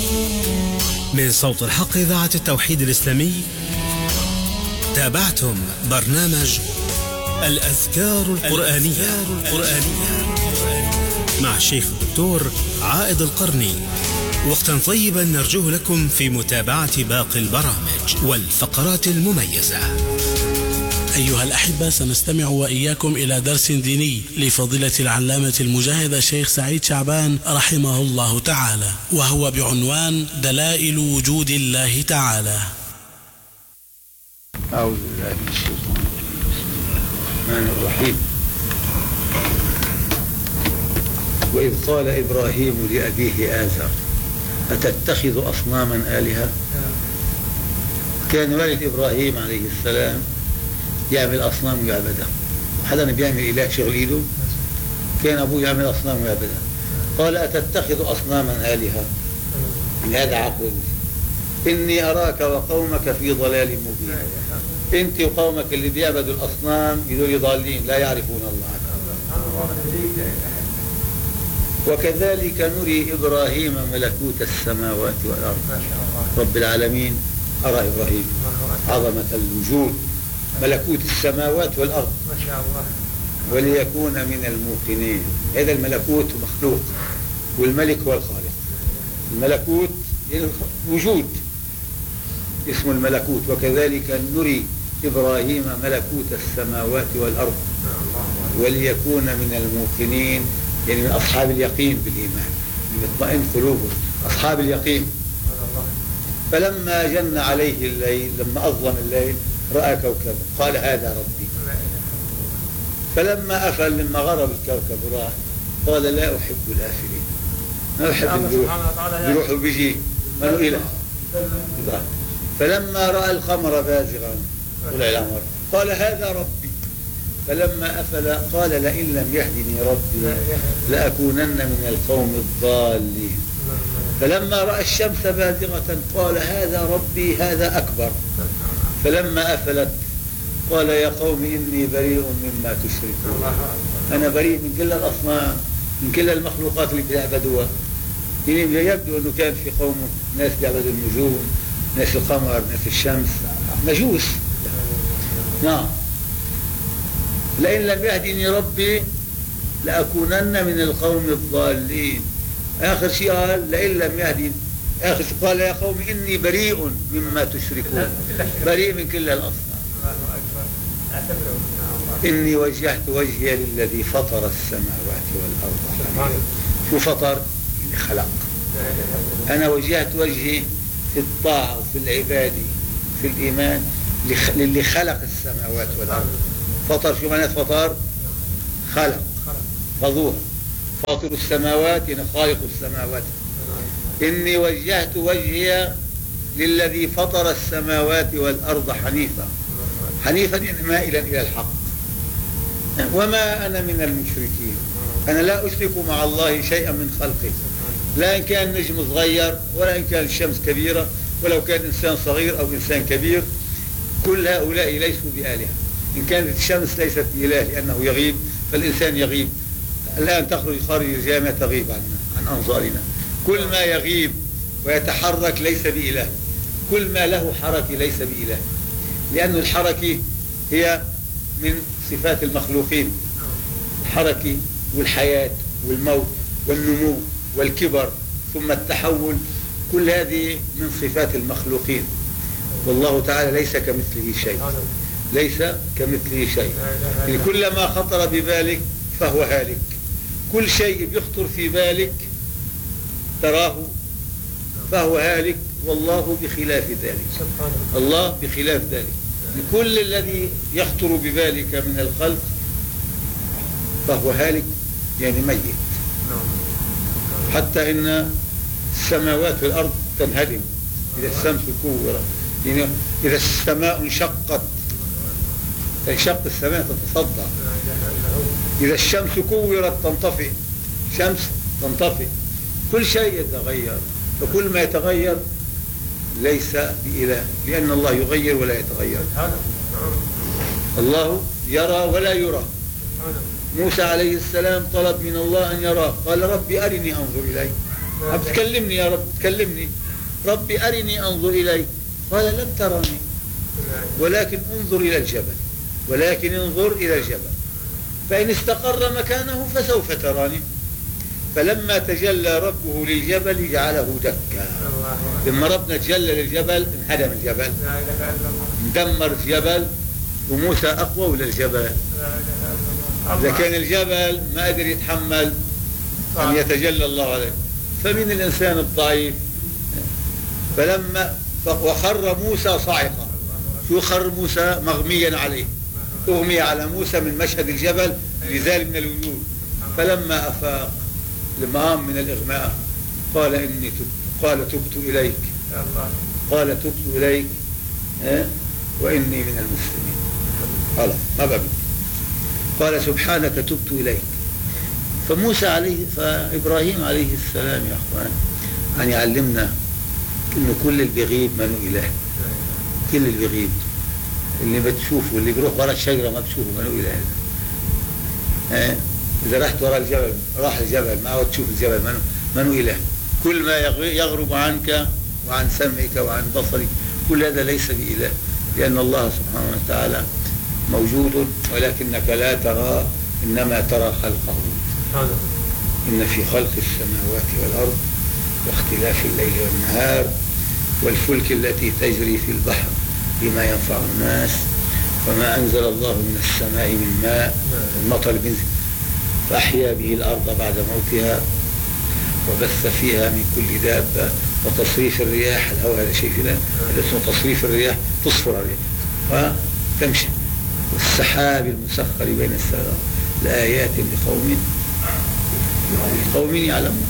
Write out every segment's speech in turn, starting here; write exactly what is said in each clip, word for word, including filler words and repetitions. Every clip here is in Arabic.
من صوت الحق إذاعة التوحيد الإسلامي تابعتم برنامج الأذكار القرآنية مع الشيخ الدكتور عائد القرني. وقتا طيبا نرجوه لكم في متابعة باقي البرامج والفقرات المميزة. أيها الأحبة، سنستمع وإياكم إلى درس ديني لفضيلة العلامة المجاهد الشيخ سعيد شعبان رحمه الله تعالى، وهو بعنوان دلائل وجود الله تعالى. أعوذ بالله من الشيطان الرحمن الرحيم. وإذ قال إبراهيم لأبيه آزر أتتخذ أصناما آلهة؟ كان والد إبراهيم عليه السلام يعمل أصنام ويعبدها. حدا بيعمل إله شغل إيده؟ كان أبوه يعمل أصنام ويعبدها. قال أتتخذ أصناما آلهة؟ هذا عقل. إني أراك وقومك في ضلال مبين. أنت وقومك اللي بيعبدوا الأصنام يدول ضالين لا يعرفون الله. وكذلك نري إبراهيم ملكوت السماوات والأرض. رب العالمين أرى إبراهيم عظمة الوجود، ملكوت السماوات والأرض، ما شاء الله، وليكون من الموقنين. هذا الملكوت مخلوق والملك هو الخالق. الملكوت يعني وجود اسمه الملكوت. وكذلك نري إبراهيم ملكوت السماوات والأرض وليكون من الموقنين، يعني من أصحاب اليقين بالإيمان، يطمئن قلوبهم، أصحاب اليقين. فلما جن عليه الليل، لما أظلم الليل رأى كوكبا قال هذا ربي. فلما أفل لما غرب الكوكب راح قال لا أحب الآفلين، ما أحب بيروح وبيجي ما له إله. فلما رأى القمر بازغا طلع القمر قال هذا ربي. فلما أفل قال لئن لم يهدني ربي لأكونن من القوم الضالين. فلما رأى الشمس بازغة قال هذا ربي هذا أكبر. فلما أفلت قال يا قوم إني بريء مما تشركون. أنا بريء من كل الأصنام، من كل المخلوقات اللي بيعبدوها. يعني يبدو أنه كان في قوم ناس بيعبدوا النجوم، ناس القمر، ناس الشمس، مجوس. نعم. لئن لم يهدني ربي لأكونن من القوم الضالين. آخر شيء قال لئن لم يهدني، آخر شيء قال يا قوم إني بريء مما تشركون، بريء من كل الأصنام. إني وجهت وجهي للذي فطر السماوات والأرض. شو فطر؟ اللي خلق. أنا وجهت وجهي في الطاعة وفي العبادة في الإيمان للي خلق السماوات والأرض. فطر شو معنى فطر؟ خلق، فضوها. فاطر السماوات يعني خالق السماوات. إني وجهت وجهي للذي فطر السماوات والأرض حنيفا. حنيفا يعني مائلا إلى الحق. وما أنا من المشركين، أنا لا أشرك مع الله شيئا من خلقه، لا إن كان نجم صغير ولا إن كان الشمس كبيرة، ولو كان إنسان صغير أو إنسان كبير، كل هؤلاء ليسوا بآلهة. إن كانت الشمس ليست بإله لأنه يغيب، فالإنسان يغيب. الآن تخرج خارج الجامعة تغيب عنا عن أنظارنا. كل ما يغيب ويتحرك ليس بإله، كل ما له حركة ليس بإله، لأن الحركة هي من صفات المخلوقين. الحركة والحياة والموت والنمو والكبر ثم التحول، كل هذه من صفات المخلوقين. والله تعالى ليس كمثله شيء، ليس كمثله شيء. كلما خطر ببالك فهو هالك. كل شيء بيخطر في بالك تراه فهو هالك، والله بخلاف ذلك. الله بخلاف ذلك. كل الذي يخطر ببالك من الخلق فهو هالك يعني ميت. حتى إن السماوات والأرض تنهدم إذا الشمس كورت، يعني إذا السماء انشقت تنشق السماء تتصدع. إذا الشمس كورت تنطفئ، الشمس تنطفئ. كل شيء يتغير، فكل ما يتغير ليس بإله، لأن الله يغير ولا يتغير. الله يرى ولا يرى. موسى عليه السلام طلب من الله أن يراه، قال ربي أرني أنظر إليه. عم تكلمني يا رب، تكلمني ربي أرني أنظر إليك. قال لن تراني ولكن انظر إلى الجبل، ولكن انظر إلى الجبل فإن استقر مكانه فسوف تراني. فلما تجلى ربه للجبل جعله دكا. لما ربنا تجلى للجبل انهدم الجبل، اندمر الجبل، وموسى أقوى ولا الجبل؟ إذا كان الجبل ما قدر يتحمل أن يتجلى الله عليه، فمن الإنسان الضعيف؟ فلما وخر موسى صاعقا. شو خر موسى؟ مغميا عليه، أغمي على موسى من مشهد الجبل لزال من الوجود. فلما أفاق لما قام من الإغماء قال إني تبت، قال تبت إليك، قال تبت إليك وإني من المسلمين. خلاص ما بقى، قال سبحانك تبت إليك. فموسى عليه فإبراهيم عليه السلام يا أخوان أن يعلمنا إنه كل اللي بيغيب منه إله، كل اللي بيغيب اللي بتشوفه اللي بيروح ورا الشجرة ما بتشوفه منه إله. ها إذا رحت ورا الجبل راح الجبل ما عاد تشوف الجبل منه منه إله. كل ما يغرب عنك وعن سمعك وعن بصرك كل هذا ليس بإله، لأن الله سبحانه وتعالى موجود ولكنك لا ترى، إنما ترى خلقه. إن في خلق السماوات والأرض واختلاف الليل والنهار والفلك التي تجري في البحر بما ينفع الناس وما أنزل الله من السماء من ماء المطر بنزل فأحيا به الأرض بعد موتها وبث فيها من كل دابة وتصريف الرياح. الهواء هذا شيء فينا اسمه تصريف الرياح، تصفر الرياح وتمشي، والسحاب المسخر بين السماء لآيات لقوم قوم يعلمون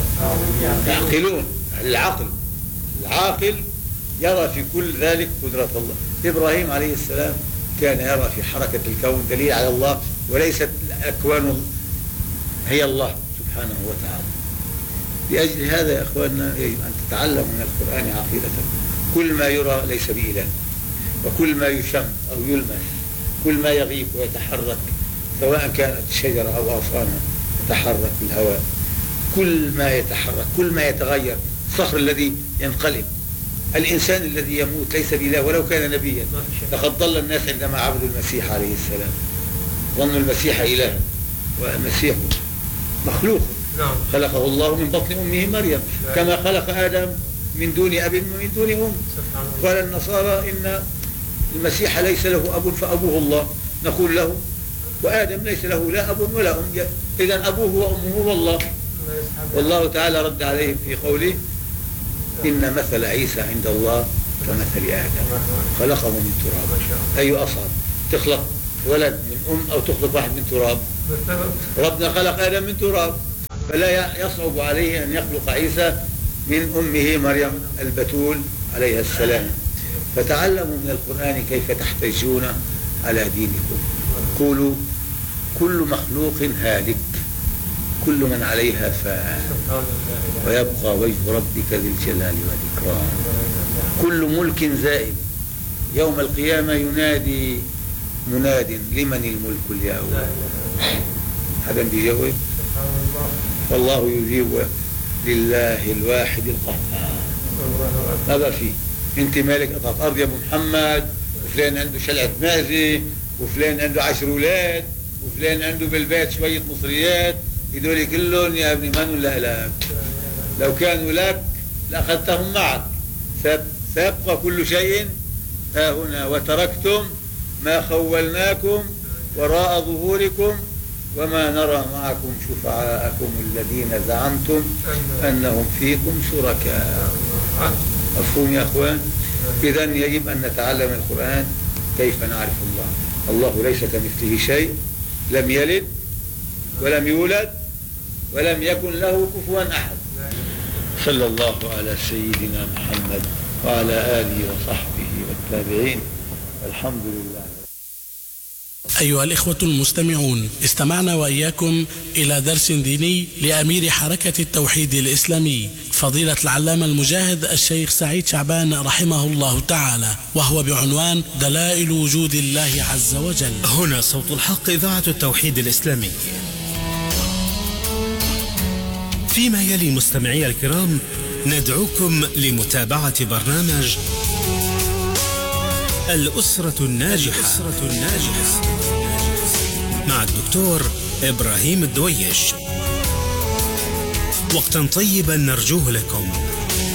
يعقلون. العقل العاقل يرى في كل ذلك قدرة الله. إبراهيم عليه السلام كان يرى في حركة الكون دليل على الله، وليست الأكوان هي الله سبحانه وتعالى. لأجل هذا يا أخواننا يجب أن تتعلموا من القرآن عقيدة. كل ما يرى ليس بإله، وكل ما يشم أو يلمس، كل ما يغيب ويتحرك سواء كانت الشجرة أو أغصانها تتحرك بالهواء، كل ما يتحرك كل ما يتغير، الصخر الذي ينقلب، الإنسان الذي يموت ليس بإله ولو كان نبيا. لقد ضل الناس عندما عبدوا المسيح عليه السلام، ظنوا المسيح إلها، والمسيح مخلوق خلقه الله من بطن أمه مريم كما خلق آدم من دون أب ومن دون أم. قال النصارى إن المسيح ليس له أب فأبوه الله، نقول له وآدم ليس له لا أب ولا أم، إذن أبوه وأمه هو الله. والله تعالى رد عليهم في قوله إن مثل عيسى عند الله كمثل آدم خلقه من تراب. أي أصعب، تخلق ولد من أم أو تخلق واحد من تراب؟ ربنا خلق آدم من تراب، فلا يصعب عليه أن يخلق عيسى من أمه مريم البتول عليها السلام. فتعلموا من القرآن كيف تحتجون على دينكم. قولوا كل مخلوق هالك كل من عليها فان ويبقى وجه ربك ذي الجلال والإكرام. كل ملك زائل، يوم القيامة ينادي مناد لمن الملك اليوم؟ هذا بيجاوب والله يجيب لله الواحد القهار. ماذا فيه؟ انت مالك قطعة أرض يا أبو محمد، وفلان عنده شلعة مازي، وفلان عنده عشر أولاد، وفلان عنده بالبيت شوية مصريات، هذول كلهم يا ابني من ولا لك؟ لو كانوا لك لأخذتهم معك. سيبقى كل شيء ها هنا وتركتم ما خولناكم وراء ظهوركم وما نرى معكم شفعاءكم الذين زعمتم أنهم فيكم شركاء. مفهوم يا أخوان؟ إذن يجب أن نتعلم القرآن كيف نعرف الله. الله ليس كمثله شيء، لم يلد ولم يولد ولم يكن له كفوا أحد. صلى الله على سيدنا محمد وعلى آله وصحبه والتابعين، والحمد لله. أيها الإخوة المستمعون، استمعنا وإياكم إلى درس ديني لأمير حركة التوحيد الإسلامي فضيلة العلامة المجاهد الشيخ سعيد شعبان رحمه الله تعالى، وهو بعنوان دلائل وجود الله عز وجل. هنا صوت الحق، إذاعة التوحيد الإسلامي. فيما يلي مستمعي الكرام ندعوكم لمتابعة برنامج الأسرة الناجحة, الأسرة الناجحة مع الدكتور إبراهيم الدويش. وقتا طيبا نرجوه لكم.